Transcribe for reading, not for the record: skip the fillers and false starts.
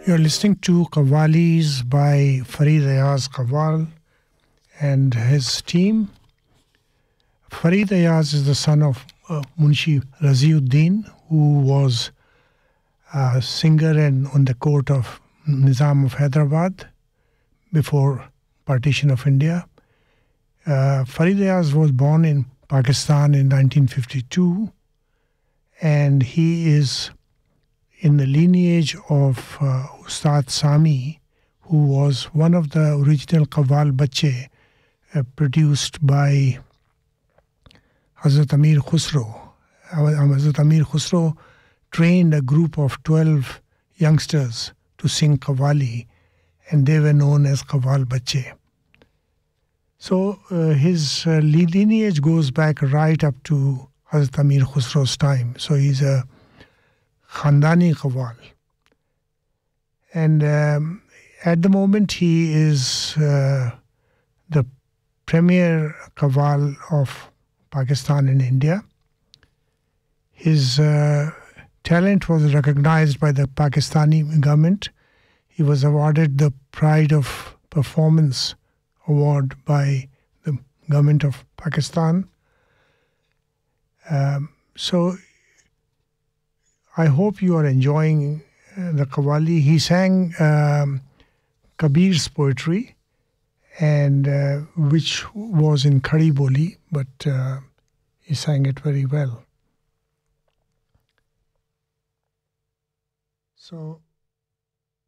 You're listening to Qawwalis by Farid Ayaz Qawwal and his team. Farid Ayaz is the son of Munshi Raziuddin, who was a singer and on the court of Nizam of Hyderabad before partition of India. Farid Ayaz was born in Pakistan in 1952, and he is in the lineage of Ustad Sami, who was one of the original Qawwal Bache produced by Hazrat Amir Khusro. Hazrat Amir Khusro trained a group of 12 youngsters to sing Qawwali, and they were known as Qawwal Bache. So his lineage goes back right up to Hazrat Amir Khusro's time. So he's a Khandani Qawwal. And at the moment he is the premier Qawwal of Pakistan and India. His talent was recognized by the Pakistani government. He was awarded the Pride of Performance Award by the government of Pakistan. So I hope you are enjoying the Qawwali. He sang Kabir's poetry, and which was in Khadi Boli, but he sang it very well. So